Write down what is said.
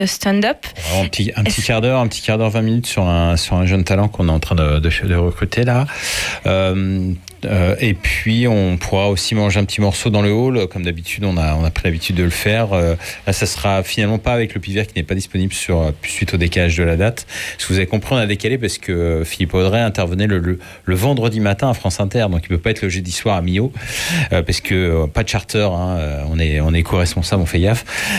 stand-up. Un petit quart d'heure, 20 minutes sur un jeune talent qu'on est en train de recruter là. Et puis on pourra aussi manger un petit morceau dans le hall, comme d'habitude on a pris l'habitude de le faire. Là ça sera finalement pas avec le Pivert qui n'est pas disponible suite au décalage de la date. Ce que vous avez compris, on a décalé parce que Philippe Audrey intervenait le vendredi matin à France Inter, donc il peut pas être le jeudi soir à Millau, parce que pas de charter, hein, on est co-responsable, on fait gaffe.